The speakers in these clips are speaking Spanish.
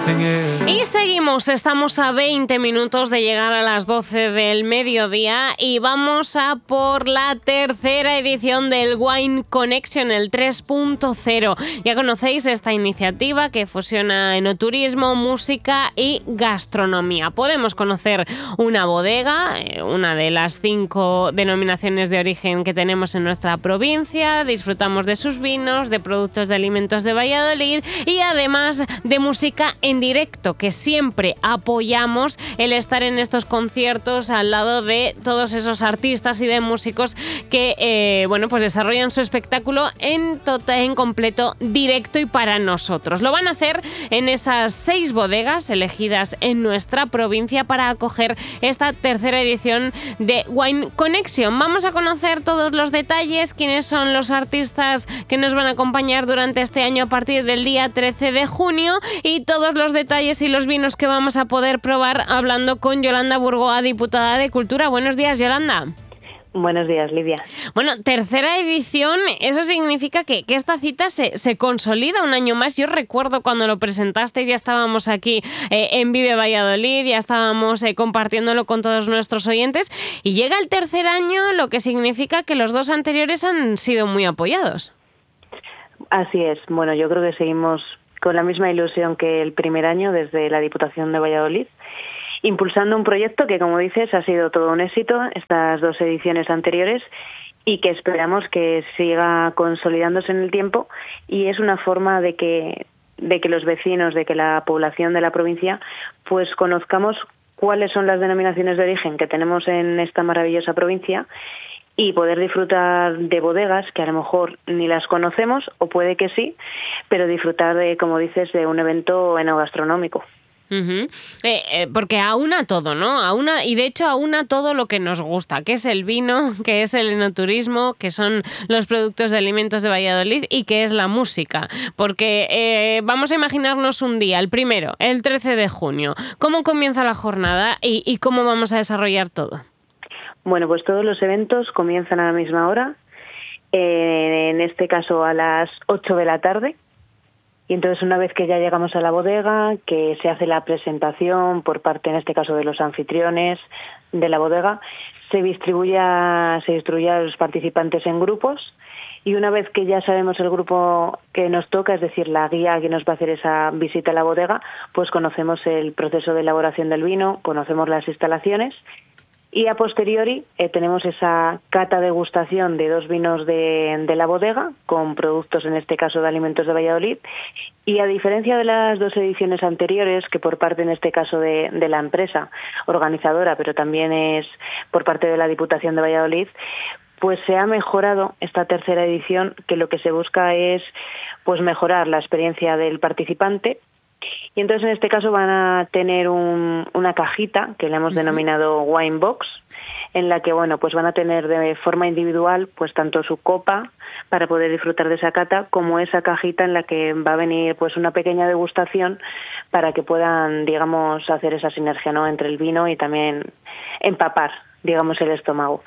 Y seguimos, estamos a 20 minutos de llegar a las 12 del mediodía y vamos a por la tercera edición del Wine Connection, el 3.0. Ya conocéis esta iniciativa que fusiona enoturismo, música y gastronomía. Podemos conocer una bodega, una de las 5 denominaciones de origen que tenemos en nuestra provincia, disfrutamos de sus vinos, de productos de alimentos de Valladolid y además de música en directo, que siempre apoyamos el estar en estos conciertos al lado de todos esos artistas y de músicos que pues desarrollan su espectáculo en completo directo y para nosotros. Lo van a hacer en esas 6 bodegas elegidas en nuestra provincia para acoger esta tercera edición de Wine Connection. Vamos a conocer todos los detalles, quiénes son los artistas que nos van a acompañar durante este año a partir del día 13 de junio y todos los detalles y los vinos que vamos a poder probar hablando con Yolanda Burgoa, diputada de Cultura. Buenos días, Yolanda. Buenos días, Lidia. Bueno, tercera edición, eso significa que esta cita se consolida un año más. Yo recuerdo cuando lo presentaste, ya estábamos aquí en Vive Valladolid, ya estábamos compartiéndolo con todos nuestros oyentes y llega el tercer año, lo que significa que los 2 anteriores han sido muy apoyados. Así es. Bueno, yo creo que seguimos con la misma ilusión que el primer año desde la Diputación de Valladolid, impulsando un proyecto que, como dices, ha sido todo un éxito estas 2 ediciones anteriores y que esperamos que siga consolidándose en el tiempo, y es una forma de que los vecinos, de que la población de la provincia pues conozcamos cuáles son las denominaciones de origen que tenemos en esta maravillosa provincia y poder disfrutar de bodegas que a lo mejor ni las conocemos, o puede que sí, pero disfrutar de, como dices, de un evento enogastronómico. Uh-huh. Porque aúna todo, ¿no? Y de hecho aúna todo lo que nos gusta, que es el vino, que es el enoturismo, que son los productos de alimentos de Valladolid y que es la música. Porque vamos a imaginarnos un día, el primero, el 13 de junio. ¿Cómo comienza la jornada y cómo vamos a desarrollar todo? Bueno, pues todos los eventos comienzan a la misma hora, en este caso a las 8 de la tarde. Y entonces, una vez que ya llegamos a la bodega, que se hace la presentación por parte, en este caso, de los anfitriones de la bodega, se distribuye a los participantes en grupos, y una vez que ya sabemos el grupo que nos toca, es decir, la guía que nos va a hacer esa visita a la bodega, pues conocemos el proceso de elaboración del vino, conocemos las instalaciones. Y a posteriori tenemos esa cata degustación de 2 vinos de la bodega, con productos, en este caso, de alimentos de Valladolid. Y a diferencia de las 2 ediciones anteriores, que por parte, en este caso, de la empresa organizadora, pero también es por parte de la Diputación de Valladolid, pues se ha mejorado esta tercera edición, que lo que se busca es pues mejorar la experiencia del participante. Y entonces, en este caso, van a tener una cajita que le hemos denominado Wine Box, en la que pues van a tener de forma individual pues tanto su copa para poder disfrutar de esa cata, como esa cajita en la que va a venir pues una pequeña degustación para que puedan, digamos, hacer esa sinergia, ¿no?, entre el vino y también empapar, digamos, el estómago.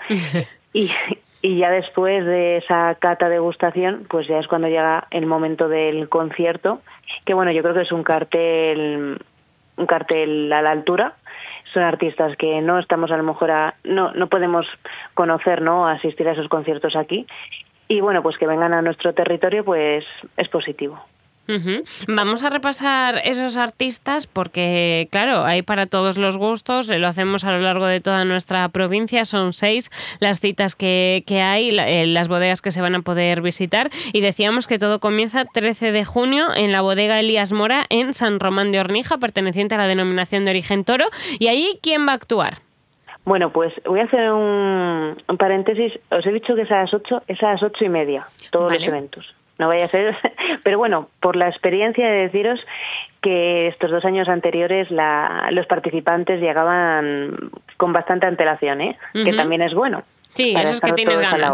Y ya después de esa cata degustación, pues ya es cuando llega el momento del concierto, que yo creo que es un cartel a la altura. Son artistas que no estamos, a lo mejor, no podemos conocer, ¿no?, asistir a esos conciertos aquí. Y pues que vengan a nuestro territorio, pues es positivo. Uh-huh. Vamos a repasar esos artistas porque, claro, hay para todos los gustos, lo hacemos a lo largo de toda nuestra provincia, son 6 las citas que hay, las bodegas que se van a poder visitar, y decíamos que todo comienza 13 de junio en la bodega Elías Mora en San Román de Ornija, perteneciente a la denominación de origen Toro. ¿Y allí quién va a actuar? Bueno, pues voy a hacer un paréntesis. Os he dicho que es a las 8, es a las 8:30, todos los eventos. No vaya a ser, pero por la experiencia de deciros que estos 2 años anteriores los participantes llegaban con bastante antelación, que también es bueno. Sí, eso es que tienes ganas.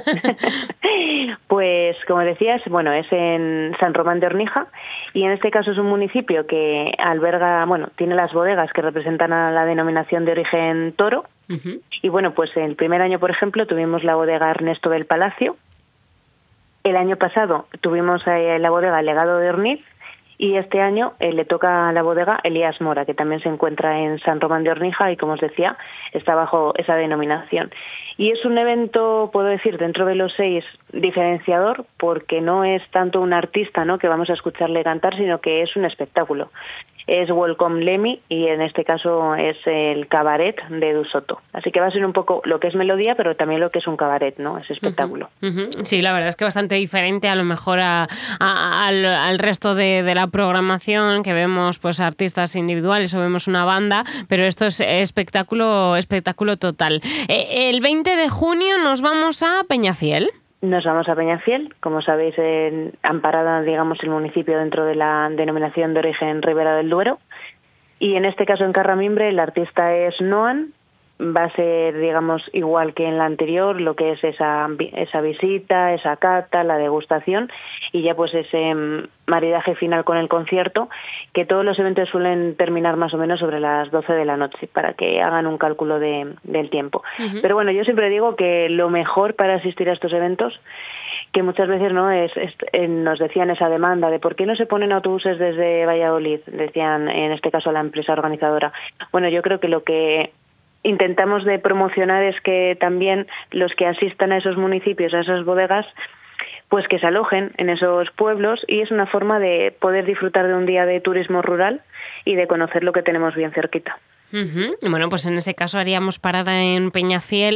Pues, como decías, es en San Román de Ornija, y en este caso es un municipio que alberga, tiene las bodegas que representan a la denominación de origen Toro. Uh-huh. Y pues el primer año, por ejemplo, tuvimos la bodega Ernesto del Palacio. El año pasado tuvimos la bodega Legado de Orniz, Y este año le toca a la bodega Elías Mora, que también se encuentra en San Román de Ornija y, como os decía, está bajo esa denominación. Y es un evento, puedo decir, dentro de los 6, diferenciador, porque no es tanto un artista, ¿no?, que vamos a escucharle cantar, sino que es un espectáculo. Es Welcome Lemmy y en este caso es el cabaret de Edu Soto. Así que va a ser un poco lo que es melodía, pero también lo que es un cabaret, ¿no? Es espectáculo. Sí, la verdad es que bastante diferente a lo mejor al resto de la programación, que vemos pues artistas individuales o vemos una banda, pero esto es espectáculo total. El 20 de junio nos vamos a Peñafiel. Nos vamos a Peñafiel, como sabéis, amparada, digamos, el municipio dentro de la denominación de origen Ribera del Duero. Y en este caso en Carramimbre el artista es Noan. Va a ser, digamos, igual que en la anterior, lo que es esa visita, esa cata, la degustación y ya pues ese maridaje final con el concierto, que todos los eventos suelen terminar más o menos sobre las 12 de la noche, para que hagan un cálculo del tiempo. Pero bueno, yo siempre digo que lo mejor para asistir a estos eventos, que muchas veces no nos decían esa demanda de por qué no se ponen autobuses desde Valladolid, decían en este caso a la empresa organizadora. Bueno, yo creo que lo que intentamos de promocionar es que también los que asistan a esos municipios, a esas bodegas, pues que se alojen en esos pueblos, y es una forma de poder disfrutar de un día de turismo rural y de conocer lo que tenemos bien cerquita. Bueno, pues en ese caso haríamos parada en Peñafiel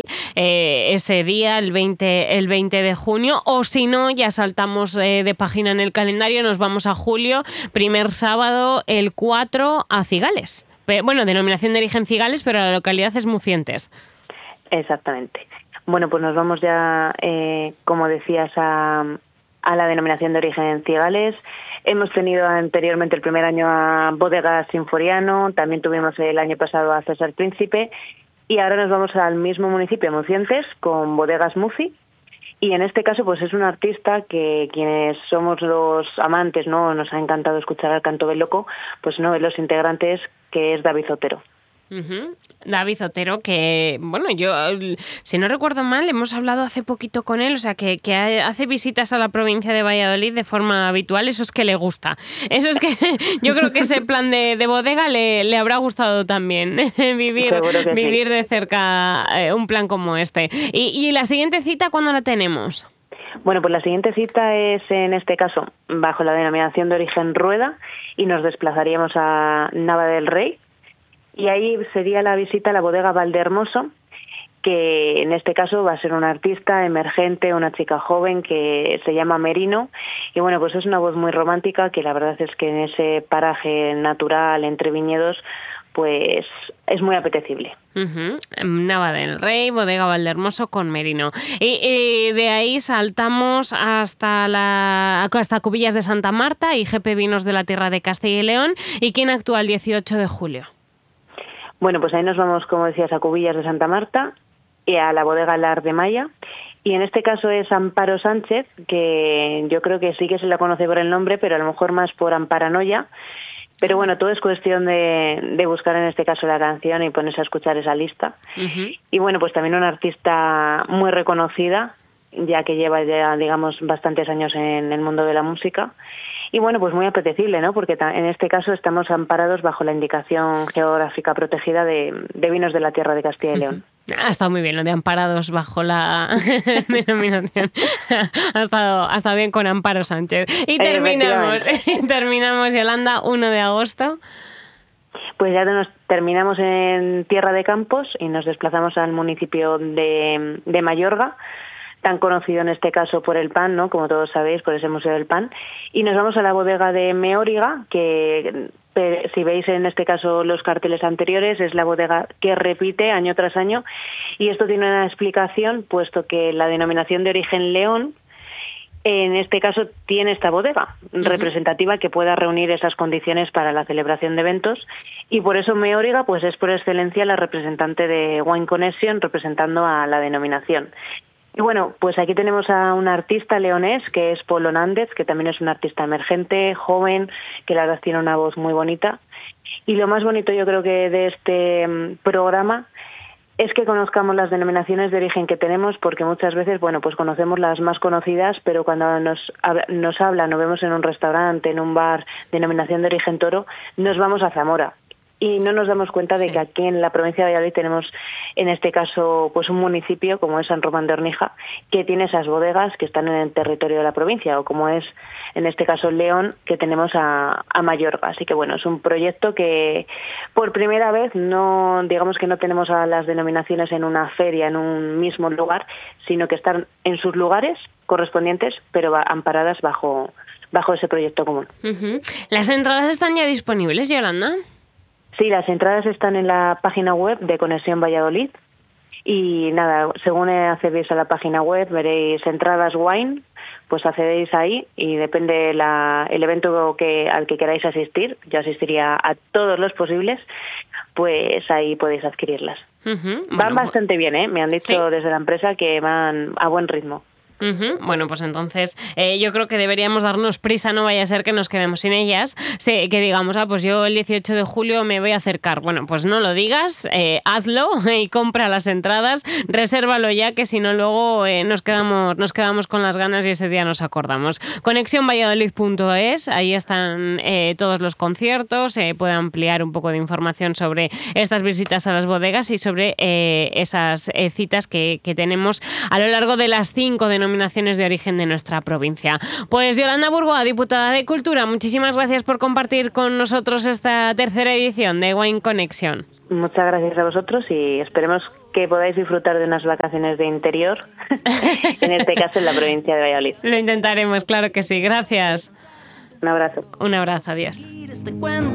ese día, el 20 de junio, o si no, ya saltamos de página en el calendario, nos vamos a julio, primer sábado, el 4, a Cigales. Bueno, denominación de origen Cigales, pero la localidad es Mucientes. Exactamente. Bueno, pues nos vamos ya, como decías, a la denominación de origen Cigales. Hemos tenido anteriormente el primer año a Bodegas Sinforiano, también tuvimos el año pasado a César Príncipe, y ahora nos vamos al mismo municipio, Mucientes, con Bodegas Muci. Y en este caso, pues es un artista que quienes somos los amantes, ¿no?, nos ha encantado escuchar al canto del loco, pues no, de los integrantes, que es David Otero. David Otero, que, bueno, yo, si no recuerdo mal, hemos hablado hace poquito con él, o sea, que hace visitas a la provincia de Valladolid de forma habitual, eso es que le gusta. Eso es que yo creo que ese plan de bodega le habrá gustado también, vivir de cerca un plan como este. ¿Y la siguiente cita cuándo la tenemos? Bueno, pues la siguiente cita es, en este caso, bajo la denominación de origen Rueda, y nos desplazaríamos a Nava del Rey. Y ahí sería la visita a la bodega Valdehermoso, que en este caso va a ser una artista emergente, una chica joven que se llama Merino. Y bueno, pues es una voz muy romántica, que la verdad es que en ese paraje natural entre viñedos, pues es muy apetecible. Nava del Rey, bodega Valdehermoso con Merino. Y de ahí saltamos hasta Cubillas de Santa Marta y GP Vinos de la Tierra de Castilla y León. ¿Y quién actúa el 18 de julio? Bueno, pues ahí nos vamos, como decías, a Cubillas de Santa Marta y a la bodega Lar de Maya. Y en este caso es Amparo Sánchez, que yo creo que sí que se la conoce por el nombre, pero a lo mejor más por Amparanoia. Pero bueno, todo es cuestión de buscar en este caso la canción y ponerse a escuchar esa lista. Y bueno, pues también una artista muy reconocida, ya que lleva ya, digamos, bastantes años en el mundo de la música. Y bueno, pues muy apetecible, ¿no? Porque en este caso estamos amparados bajo la indicación geográfica protegida de vinos de la Tierra de Castilla y León. Ha estado muy bien lo de amparados bajo la denominación. Ha estado bien con Amparo Sánchez. Y terminamos, Yolanda, 1 de agosto. Pues ya terminamos en Tierra de Campos y nos desplazamos al municipio de Mayorga, tan conocido en este caso por el pan, ¿no?, como todos sabéis, por ese Museo del Pan. Y nos vamos a la bodega de Meóriga, que si veis en este caso los carteles anteriores, es la bodega que repite año tras año. Y esto tiene una explicación, puesto que la denominación de origen León, en este caso, tiene esta bodega representativa que pueda reunir esas condiciones para la celebración de eventos, y por eso Meóriga pues es por excelencia la representante de Wine Connection, representando a la denominación. Y bueno, pues aquí tenemos a un artista leonés que es Polo Nández, que también es un artista emergente, joven, que la verdad tiene una voz muy bonita. Y lo más bonito yo creo que de este programa es que conozcamos las denominaciones de origen que tenemos, porque muchas veces, bueno, pues conocemos las más conocidas, pero cuando nos hablan o vemos en un restaurante, en un bar, denominación de origen Toro, nos vamos a Zamora. Y no nos damos cuenta de que aquí en la provincia de Valladolid tenemos, en este caso, pues un municipio como es San Román de Ornija, que tiene esas bodegas que están en el territorio de la provincia, o como es, en este caso, León, que tenemos a Mallorca. Así que, bueno, es un proyecto que por primera vez no, digamos que no tenemos a las denominaciones en una feria, en un mismo lugar, sino que están en sus lugares correspondientes, pero amparadas bajo ese proyecto común. Uh-huh. ¿Las entradas están ya disponibles, Yolanda? Sí, las entradas están en la página web de Conexión Valladolid y nada, según accedéis a la página web veréis entradas wine, pues accedéis ahí y depende el evento al que queráis asistir, yo asistiría a todos los posibles, pues ahí podéis adquirirlas. Uh-huh. Van bastante bien, me han dicho desde la empresa que van a buen ritmo. Uh-huh. Bueno, pues entonces yo creo que deberíamos darnos prisa, no vaya a ser que nos quedemos sin ellas, que digamos, pues yo el 18 de julio me voy a acercar. Bueno, pues no lo digas, hazlo y compra las entradas, resérvalo ya, que si no luego nos quedamos con las ganas y ese día nos acordamos. Conexiónvalladolid.es, ahí están todos los conciertos, puede ampliar un poco de información sobre estas visitas a las bodegas y sobre esas citas que tenemos a lo largo de las 5 denominaciones de origen de nuestra provincia. Pues Yolanda Burgoa, diputada de Cultura, muchísimas gracias por compartir con nosotros esta tercera edición de Wine Connection. Muchas gracias a vosotros y esperemos que podáis disfrutar de unas vacaciones de interior, en este caso en la provincia de Valladolid. Lo intentaremos, claro que sí. Gracias. Un abrazo. Un abrazo, adiós.